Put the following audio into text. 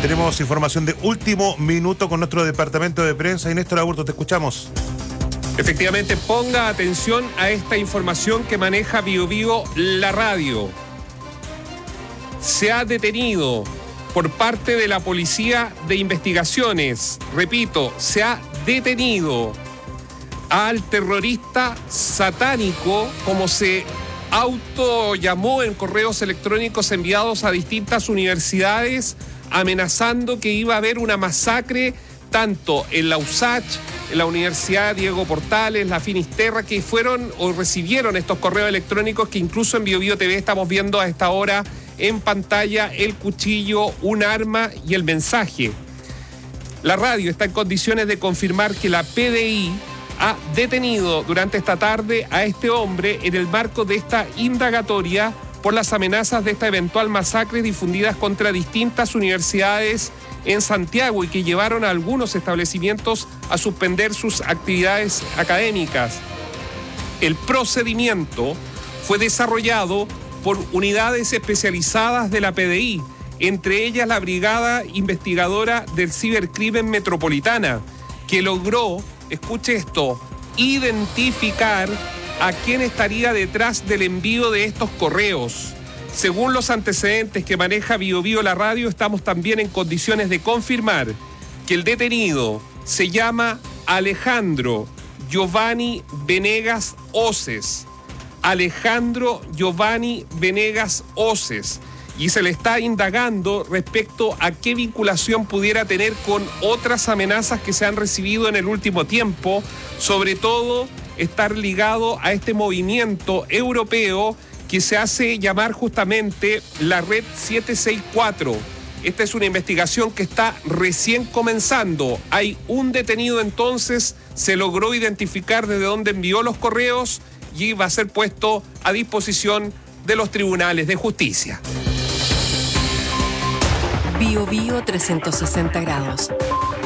Tenemos información de último minuto con nuestro departamento de prensa. Y Néstor Aburto, te escuchamos. Efectivamente, ponga atención a esta información que maneja Biobío la radio. Se ha detenido por parte de la Policía de Investigaciones, repito, se ha detenido al terrorista satánico, como se autollamó en correos electrónicos enviados a distintas universidades, amenazando que iba a haber una masacre tanto en la USACH, en la Universidad Diego Portales, la Finisterra, que fueron o recibieron estos correos electrónicos que incluso en Biobío TV estamos viendo a esta hora en pantalla el cuchillo, un arma y el mensaje. La radio está en condiciones de confirmar que la PDI ha detenido durante esta tarde a este hombre en el marco de esta indagatoria por las amenazas de esta eventual masacre difundidas contra distintas universidades en Santiago y que llevaron a algunos establecimientos a suspender sus actividades académicas. El procedimiento fue desarrollado por unidades especializadas de la PDI, entre ellas la Brigada Investigadora del Cibercrimen Metropolitana, que logró, escuche esto, identificar a quién estaría detrás del envío de estos correos. Según los antecedentes que maneja Biobío la radio, estamos también en condiciones de confirmar que el detenido se llama Alejandro Giovanni Venegas Oces. Alejandro Giovanni Venegas Oces. Y se le está indagando respecto a qué vinculación pudiera tener con otras amenazas que se han recibido en el último tiempo, sobre todo estar ligado a este movimiento europeo que se hace llamar justamente la Red 764. Esta es una investigación que está recién comenzando. Hay un detenido entonces, se logró identificar desde dónde envió los correos y va a ser puesto a disposición de los tribunales de justicia. Biobío 360 grados.